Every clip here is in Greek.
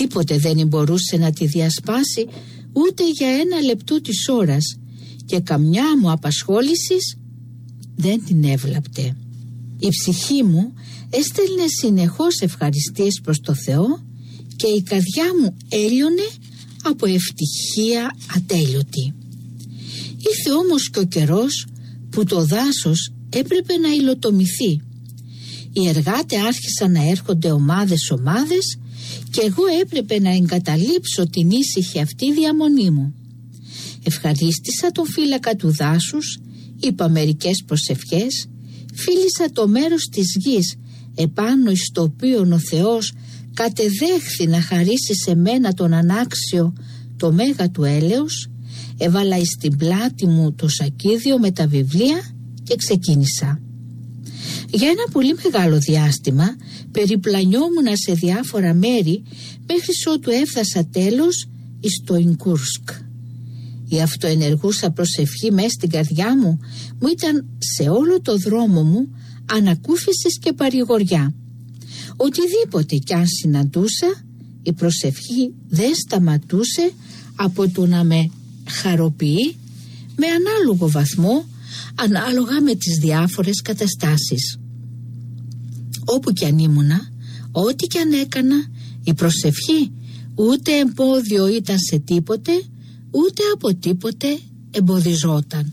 Τίποτε δεν μπορούσε να τη διασπάσει ούτε για 1 λεπτό της ώρας και καμιά μου απασχόλησης δεν την έβλαπτε. Η ψυχή μου έστελνε συνεχώς ευχαριστίες προς το Θεό και η καρδιά μου έλειωνε από ευτυχία ατέλειωτη. Ήρθε όμως και ο καιρός που το δάσος έπρεπε να υλοτομηθεί. Οι εργάτες άρχισαν να έρχονται ομάδες και εγώ έπρεπε να εγκαταλείψω την ήσυχη αυτή διαμονή μου. Ευχαρίστησα τον φύλακα του δάσους, είπα μερικές προσευχές, φίλησα το μέρος της γης επάνω στο οποίο ο Θεός κατεδέχθη να χαρίσει σε μένα τον ανάξιο το μέγα του έλεος, έβαλα στην πλάτη μου το σακίδιο με τα βιβλία και ξεκίνησα. Για ένα πολύ μεγάλο διάστημα περιπλανιόμουν σε διάφορα μέρη μέχρι ότου έφτασα τέλος στο Ινκούρσκ. Η αυτοενεργούσα προσευχή μέσα στην καρδιά μου ήταν σε όλο το δρόμο μου ανακούφισης και παρηγοριά. Οτιδήποτε κι αν συναντούσα, η προσευχή δεν σταματούσε από το να με χαροποιεί με ανάλογο βαθμό, ανάλογα με τις διάφορες καταστάσεις. Όπου κι αν ήμουνα, ό,τι κι αν έκανα, η προσευχή ούτε εμπόδιο ήταν σε τίποτε, ούτε από τίποτε εμποδιζόταν.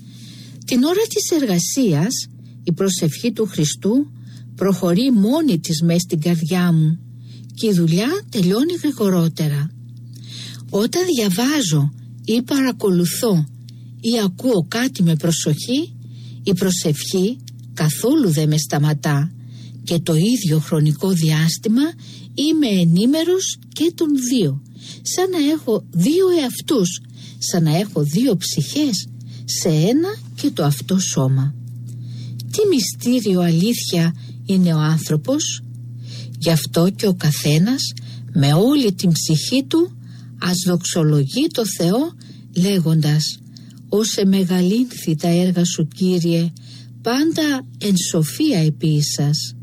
Την ώρα της εργασίας, η προσευχή του Χριστού προχωρεί μόνη της μες στην καρδιά μου και η δουλειά τελειώνει γρηγορότερα. Όταν διαβάζω ή παρακολουθώ ή ακούω κάτι με προσοχή, η προσευχή καθόλου δεν με σταματά και το ίδιο χρονικό διάστημα είμαι ενήμερος και των δύο, σαν να έχω 2 εαυτούς, σαν να έχω 2 ψυχές σε ένα και το αυτό σώμα. Τι μυστήριο αλήθεια είναι ο άνθρωπος! Γι' αυτό και ο καθένας με όλη την ψυχή του ας δοξολογεί το Θεό λέγοντας «Όσε μεγαλύνθη τα έργα σου, Κύριε, πάντα εν σοφία επίησας».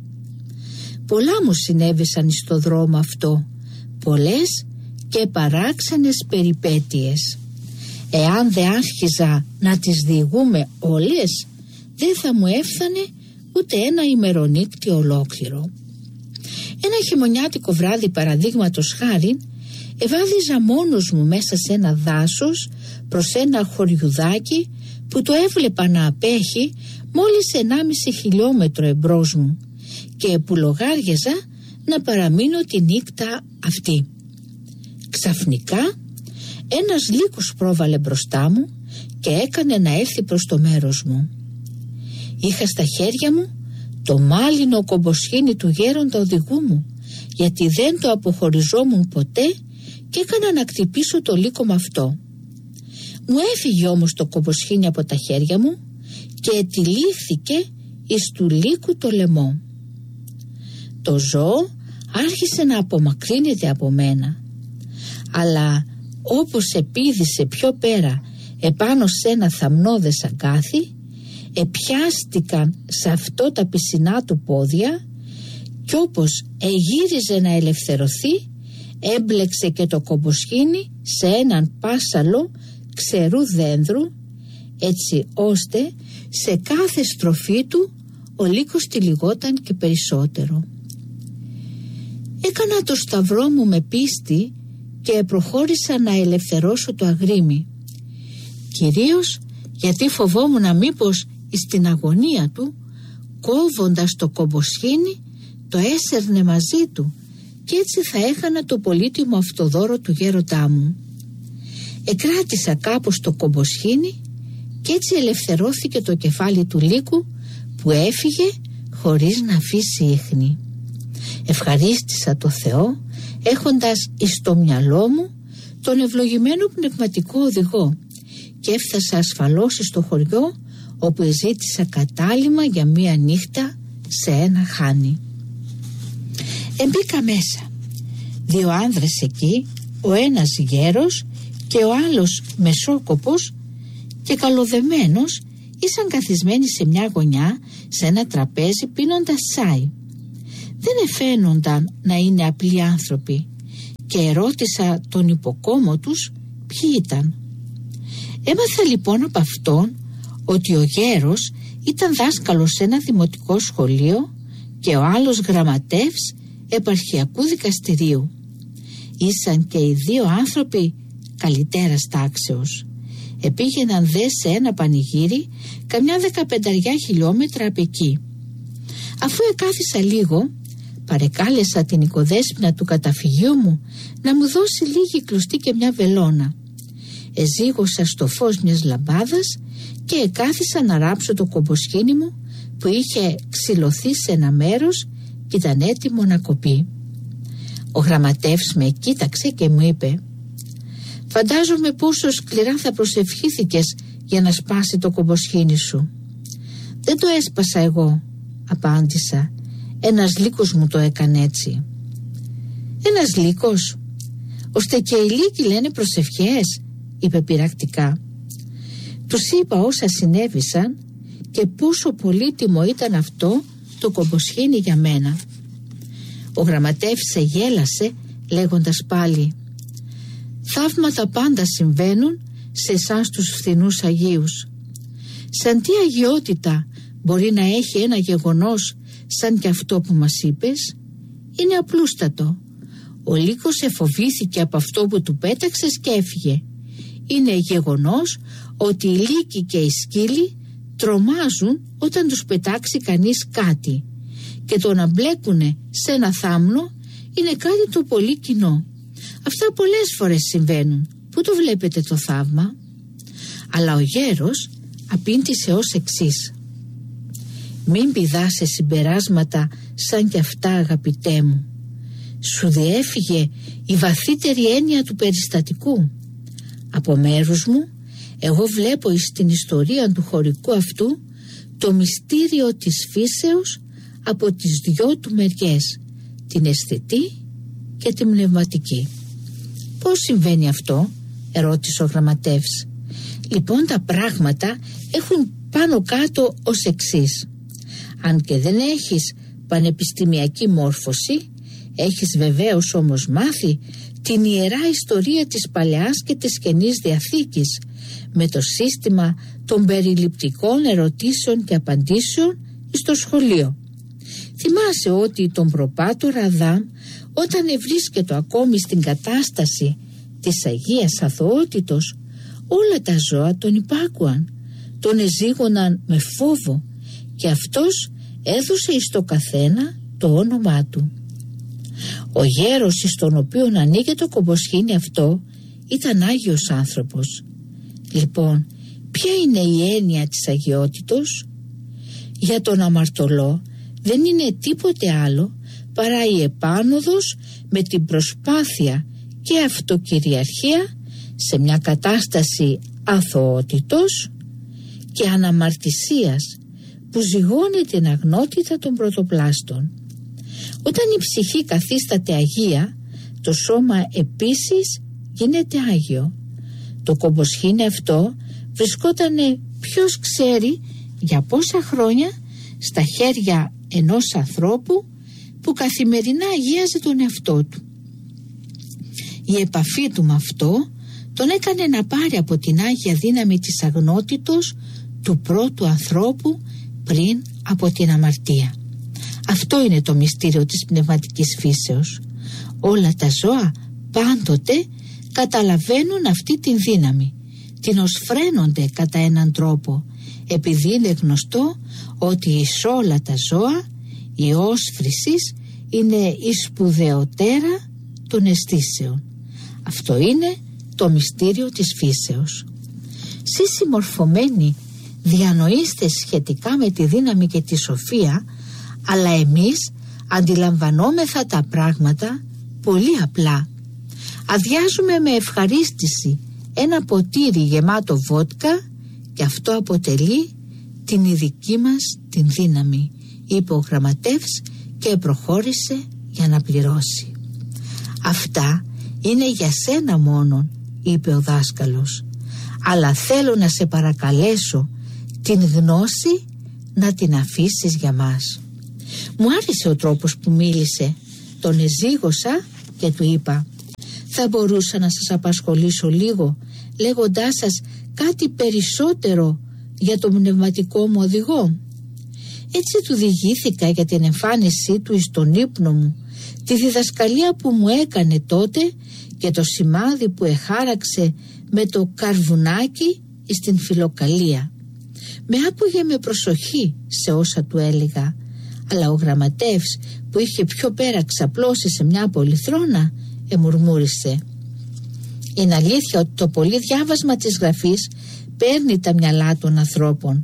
Πολλά μου συνέβησαν στο δρόμο αυτό, πολλές και παράξενες περιπέτειες. Εάν δεν άρχιζα να τις διηγούμε όλες, δεν θα μου έφτανε ούτε ένα ημερονύκτη ολόκληρο. Ένα χειμωνιάτικο βράδυ, παραδείγματος χάριν, ευάδιζα μόνος μου μέσα σε ένα δάσος προς ένα χωριουδάκι που το έβλεπα να απέχει μόλις 1,5 χιλιόμετρο εμπρός μου και που λογάριαζα να παραμείνω τη νύχτα αυτή. Ξαφνικά ένας λύκος πρόβαλε μπροστά μου και έκανε να έρθει προς το μέρος μου. Είχα στα χέρια μου το μάλινο κομποσχήνι του γέροντα οδηγού μου, γιατί δεν το αποχωριζόμουν ποτέ και έκανα να χτυπήσω το λύκο με αυτό. Μου έφυγε όμως το κομποσχήνι από τα χέρια μου και τυλίχθηκε εις του λύκου το λαιμό. Το ζώο άρχισε να απομακρύνεται από μένα, αλλά όπως επήδησε πιο πέρα επάνω σε ένα θαμνώδες αγκάθι, επιάστηκαν σε αυτό τα πισινά του πόδια κι όπως εγύριζε να ελευθερωθεί, έμπλεξε και το κομποσχήνι σε έναν πάσαλο ξερού δένδρου, έτσι ώστε σε κάθε στροφή του ο λύκος τυλιγόταν και περισσότερο. Έκανα το σταυρό μου με πίστη και προχώρησα να ελευθερώσω το αγρίμι, κυρίως γιατί φοβόμουν μήπως στην αγωνία του, κόβοντας το κομποσχήνι, το έσερνε μαζί του και έτσι θα έχανα το πολύτιμο αυτοδώρο του γέροντά μου. Εκράτησα κάπως το κομποσχήνι και έτσι ελευθερώθηκε το κεφάλι του λύκου που έφυγε χωρίς να αφήσει ίχνη. Ευχαρίστησα το Θεό έχοντας εις το μυαλό μου τον ευλογημένο πνευματικό οδηγό και έφτασα ασφαλώς στο χωριό όπου ζήτησα κατάλημα για μία νύχτα σε ένα χάνι. Εμπήκα μέσα. 2 άνδρες εκεί, ο ένας γέρος και ο άλλος μεσόκοπος και καλοδεμένος, ήσαν καθισμένοι σε μια γωνιά σε ένα τραπέζι πίνοντας τσάι. Δεν εφαίνονταν να είναι απλοί άνθρωποι και ερώτησα τον υποκόμο τους ποιοι ήταν. Έμαθα λοιπόν από αυτόν ότι ο γέρος ήταν δάσκαλος σε ένα δημοτικό σχολείο και ο άλλος γραμματεύς επαρχιακού δικαστηρίου. Ήσαν και οι δύο άνθρωποι καλυτέρας τάξεως. Επήγαιναν δε σε ένα πανηγύρι καμιά 15 χιλιόμετρα απ' εκεί. Αφού εκάθισα λίγο, παρεκάλεσα την οικοδέσποινα του καταφυγίου μου να μου δώσει λίγη κλουστή και μια βελόνα. Εζήγωσα στο φως μιας λαμπάδας και εκάθισα να ράψω το κομποσχήνι μου που είχε ξυλωθεί σε ένα μέρος και ήταν έτοιμο να κοπεί. Ο γραμματεύς με κοίταξε και μου είπε: «Φαντάζομαι πόσο σκληρά θα προσευχήθηκες για να σπάσει το κομποσχήνι σου». «Δεν το έσπασα εγώ», απάντησα. «Ένας λύκος μου το έκανε έτσι». «Ένας λύκος? Ώστε και οι λύκοι λένε προσευχές», είπε πειρακτικά. Τους είπα όσα συνέβησαν και πόσο πολύτιμο ήταν αυτό το κομποσχήνι για μένα. Ο γραμματεύς γέλασε λέγοντας πάλι: «Θαύματα πάντα συμβαίνουν σε εσάς τους φθηνούς Αγίους. Σαν τι αγιότητα μπορεί να έχει ένα γεγονός σαν και αυτό που μας είπες? Είναι απλούστατο. Ο λύκος εφοβήθηκε από αυτό που του πέταξες και έφυγε. Είναι γεγονός ότι οι λύκοι και οι σκύλοι τρομάζουν όταν τους πετάξει κανείς κάτι και το να μπλέκουνε σε ένα θάμνο είναι κάτι το πολύ κοινό. Αυτά πολλές φορές συμβαίνουν. Πού το βλέπετε το θαύμα?» Αλλά ο γέρος απήντησε ως εξής: «Μην πηδάς σε συμπεράσματα σαν κι αυτά, αγαπητέ μου. Σου διέφυγε η βαθύτερη έννοια του περιστατικού. Από μέρους μου, εγώ βλέπω στην ιστορία του χωρικού αυτού το μυστήριο της φύσεως από τις δυο του μεριές, την αισθητή και την πνευματική». «Πώς συμβαίνει αυτό?» ερώτησε ο γραμματεύς. «Λοιπόν, τα πράγματα έχουν πάνω κάτω ως εξής. Αν και δεν έχεις πανεπιστημιακή μόρφωση, έχεις βεβαίως όμως μάθει την ιερά ιστορία της Παλαιάς και της Καινής Διαθήκης με το σύστημα των περιληπτικών ερωτήσεων και απαντήσεων στο σχολείο. Θυμάσαι ότι τον προπάτορα Αδάμ, όταν ευρίσκεται ακόμη στην κατάσταση της Αγίας Αθωότητος, όλα τα ζώα τον υπάκουαν, τον εζήγωναν με φόβο και αυτός έδωσε εις το καθένα το όνομά του. Ο γέρος εις τον οποίον ανοίγε το κομποσχήνι αυτό ήταν Άγιος άνθρωπος. Λοιπόν, ποια είναι η έννοια της αγιότητος? Για τον αμαρτωλό δεν είναι τίποτε άλλο παρά η επάνωδος με την προσπάθεια και αυτοκυριαρχία σε μια κατάσταση αθωότητος και αναμαρτησίας που ζυγώνει την αγνότητα των πρωτοπλάστων. Όταν η ψυχή καθίσταται αγία, το σώμα επίσης γίνεται άγιο. Το κομποσχήνι αυτό βρισκότανε ποιος ξέρει για πόσα χρόνια στα χέρια ενός ανθρώπου που καθημερινά αγίαζε τον εαυτό του. Η επαφή του με αυτό τον έκανε να πάρει από την άγια δύναμη της αγνότητος του πρώτου ανθρώπου πριν από την αμαρτία. Αυτό είναι το μυστήριο της πνευματικής φύσεως. Όλα τα ζώα πάντοτε καταλαβαίνουν αυτή την δύναμη, την οσφραίνονται κατά έναν τρόπο, επειδή είναι γνωστό ότι εις όλα τα ζώα η όσφρησης είναι η σπουδαιότερα των αισθήσεων. Αυτό είναι το μυστήριο της φύσεως. Σεις συμμορφωμένοι διανοείστε σχετικά με τη δύναμη και τη σοφία, αλλά εμείς αντιλαμβανόμεθα τα πράγματα πολύ απλά. Αδειάζουμε με ευχαρίστηση ένα ποτήρι γεμάτο βότκα και αυτό αποτελεί την ειδική μας την δύναμη, είπε ο γραμματεύς και προχώρησε για να πληρώσει. «Αυτά είναι για σένα μόνον», είπε ο δάσκαλος, «αλλά θέλω να σε παρακαλέσω την γνώση να την αφήσεις για μας». Μου άρεσε ο τρόπος που μίλησε. Τον εζήγωσα και του είπα: θα μπορούσα να σας απασχολήσω λίγο λέγοντάς σας κάτι περισσότερο για τον πνευματικό μου οδηγό. Έτσι του διηγήθηκα για την εμφάνισή του εις τον ύπνο μου, τη διδασκαλία που μου έκανε τότε και το σημάδι που εχάραξε με το καρβουνάκι στην φιλοκαλία. Με άκουγε με προσοχή σε όσα του έλεγα, αλλά ο γραμματεύς που είχε πιο πέρα ξαπλώσει σε μια πολυθρόνα μουρμούρισε. Είναι αλήθεια ότι το πολύ διάβασμα της γραφής παίρνει τα μυαλά των ανθρώπων.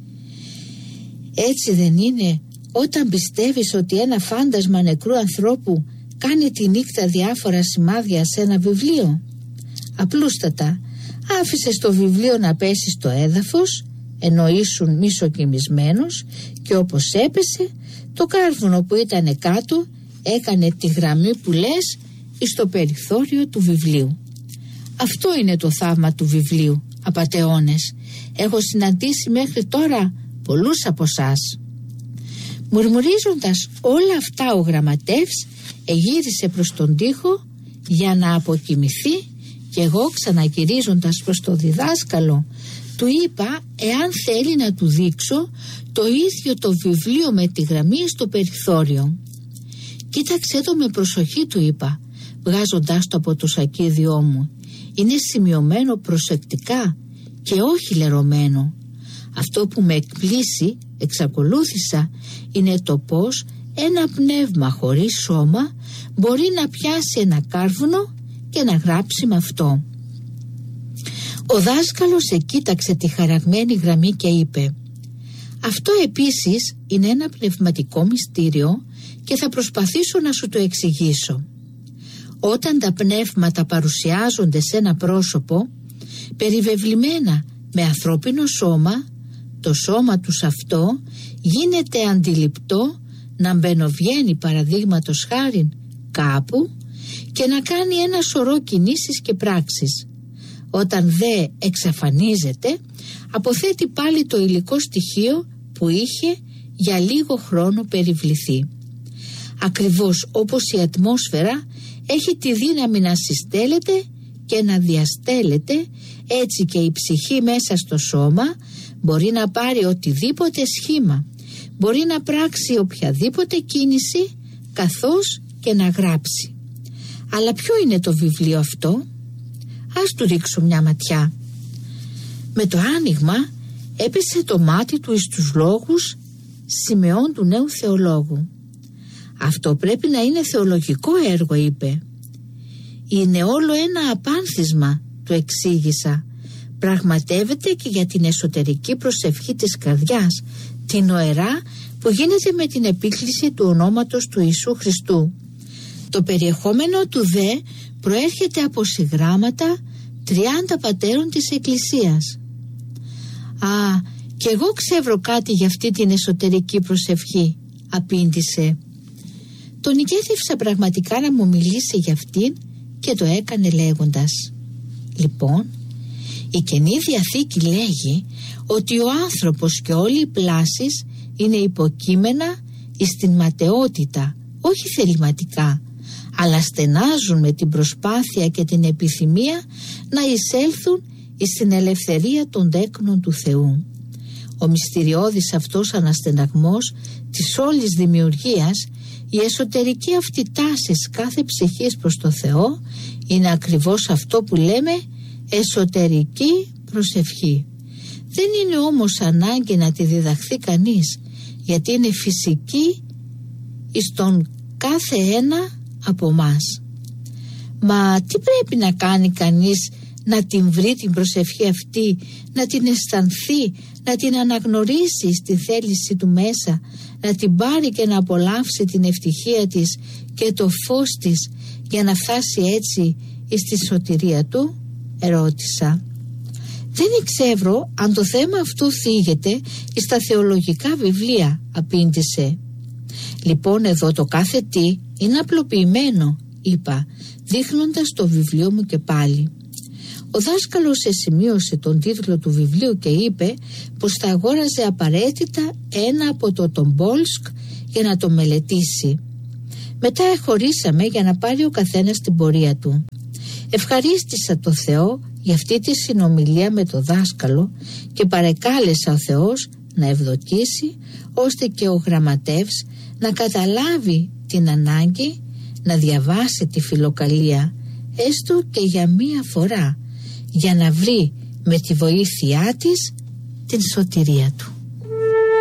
Έτσι δεν είναι όταν πιστεύεις ότι ένα φάντασμα νεκρού ανθρώπου κάνει τη νύχτα διάφορα σημάδια σε ένα βιβλίο? Απλούστατα άφησες το βιβλίο να πέσει στο έδαφος ενώ ήσουν μισοκοιμισμένος και όπως έπεσε το κάρβουνο που ήταν κάτω έκανε τη γραμμή που λες στο περιθώριο του βιβλίου. Αυτό είναι το θαύμα του βιβλίου, απατεώνες. Έχω συναντήσει μέχρι τώρα πολλούς από εσάς. Μουρμουρίζοντας όλα αυτά ο γραμματεύς εγύρισε προς τον τοίχο για να αποκοιμηθεί και εγώ ξαναγυρίζοντας προς το διδάσκαλο του είπα εάν θέλει να του δείξω το ίδιο το βιβλίο με τη γραμμή στο περιθώριο. Κοίταξε το με προσοχή, του είπα, βγάζοντάς το από το σακίδιό μου. Είναι σημειωμένο προσεκτικά και όχι λερωμένο. Αυτό που με εκπλήσει, εξακολούθησα, είναι το πως ένα πνεύμα χωρίς σώμα μπορεί να πιάσει ένα κάρβουνο και να γράψει με αυτό. Ο δάσκαλος εκοίταξε τη χαραγμένη γραμμή και είπε «Αυτό επίσης είναι ένα πνευματικό μυστήριο και θα προσπαθήσω να σου το εξηγήσω. Όταν τα πνεύματα παρουσιάζονται σε ένα πρόσωπο περιβεβλημένα με ανθρώπινο σώμα, το σώμα τους αυτό γίνεται αντιληπτό να μπαινοβγαίνει παραδείγματος χάριν κάπου και να κάνει ένα σωρό κινήσεις και πράξεις. Όταν δε εξαφανίζεται, αποθέτει πάλι το υλικό στοιχείο που είχε για λίγο χρόνο περιβληθεί. Ακριβώς όπως η ατμόσφαιρα έχει τη δύναμη να συστέλλεται και να διαστέλλεται, έτσι και η ψυχή μέσα στο σώμα μπορεί να πάρει οτιδήποτε σχήμα, μπορεί να πράξει οποιαδήποτε κίνηση καθώς και να γράψει. Αλλά ποιο είναι το βιβλίο αυτό? Ας του ρίξω μια ματιά. Με το άνοιγμα έπεσε το μάτι του εις τους λόγους σημεών του νέου θεολόγου. Αυτό πρέπει να είναι θεολογικό έργο, είπε. Είναι όλο ένα απάνθισμα, του εξήγησα. Πραγματεύεται και για την εσωτερική προσευχή της καρδιάς, την οερά που γίνεται με την επίκληση του ονόματος του Ιησού Χριστού. Το περιεχόμενο του δε προέρχεται από συγγράμματα 30 πατέρων της Εκκλησίας. «Α, κι εγώ ξεύρω κάτι για αυτή την εσωτερική προσευχή», απήντησε. Τον ηγέθευσα πραγματικά να μου μιλήσει για αυτήν και το έκανε λέγοντας «Λοιπόν, η Καινή Διαθήκη λέγει ότι ο άνθρωπος και όλοι οι πλάσεις είναι υποκείμενα στην ματαιότητα, όχι θεληματικά, αλλά στενάζουν με την προσπάθεια και την επιθυμία να εισέλθουν στην ελευθερία των τέκνων του Θεού. Ο μυστηριώδης αυτός αναστεναγμός της όλης δημιουργίας, η εσωτερική αυτή τάση κάθε ψυχής προς το Θεό είναι ακριβώς αυτό που λέμε εσωτερική προσευχή. Δεν είναι όμως ανάγκη να τη διδαχθεί κανείς, γιατί είναι φυσική στον κάθε ένα από μας. Μα τι πρέπει να κάνει κανείς να την βρει την προσευχή αυτή, να την αισθανθεί, να την αναγνωρίσει στη θέληση του μέσα, να την πάρει και να απολαύσει την ευτυχία της και το φως της για να φτάσει έτσι στη σωτηρία του? Ερώτησα. Δεν εξεύρω αν το θέμα αυτό θίγεται στα θεολογικά βιβλία, απήντησε. Λοιπόν, εδώ το κάθε τι είναι απλοποιημένο, είπα, δείχνοντας το βιβλίο μου και πάλι. Ο δάσκαλος σημείωσε τον τίτλο του βιβλίου και είπε πως θα αγόραζε απαραίτητα ένα από το Τομπόλσκ για να το μελετήσει. Μετά χωρίσαμε για να πάρει ο καθένας την πορεία του. Ευχαρίστησα το Θεό για αυτή τη συνομιλία με το δάσκαλο και παρεκάλεσα ο Θεός να ευδοκίσει ώστε και ο γραμματεύς να καταλάβει την ανάγκη να διαβάσει τη φιλοκαλία έστω και για μία φορά, για να βρει με τη βοήθειά της την σωτηρία του.